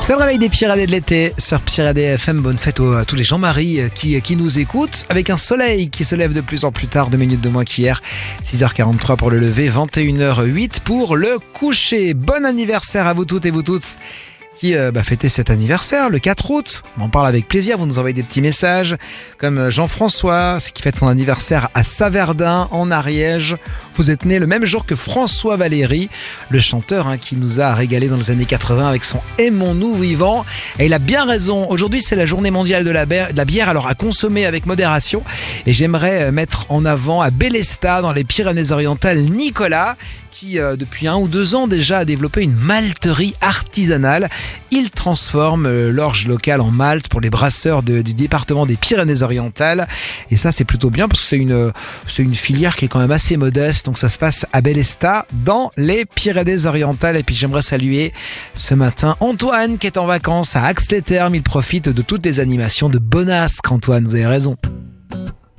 C'est le réveil des Pyrénées de l'été sur Pyrénées FM. Bonne fête à tous les Jean-Marie qui nous écoutent. Avec un soleil qui se lève de plus en plus tard, 2 minutes de moins qu'hier. 6h43 pour le lever, 21h08 pour le coucher. Bon anniversaire à vous toutes et vous tous qui fêtez cet anniversaire le 4 août. On en parle avec plaisir, vous nous envoyez des petits messages comme Jean-François qui fête son anniversaire à Saverdun en Ariège. Vous êtes né le même jour que François Valéry, le chanteur qui nous a régalé dans les années 80 avec son Aimons-nous vivant. Et il a bien raison, aujourd'hui c'est la journée mondiale de la bière, alors à consommer avec modération. Et j'aimerais mettre en avant à Bélestat dans les Pyrénées-Orientales Nicolas qui depuis 1 ou 2 ans déjà a développé une malterie artisanale. Il transforme l'orge locale en malt pour les brasseurs du département des Pyrénées-Orientales. Et ça, c'est plutôt bien parce que c'est une filière qui est quand même assez modeste. Donc ça se passe à Bélestat dans les Pyrénées-Orientales. Et puis j'aimerais saluer ce matin Antoine qui est en vacances à Ax-les-Thermes. Il profite de toutes les animations de Bonasque. Antoine, vous avez raison.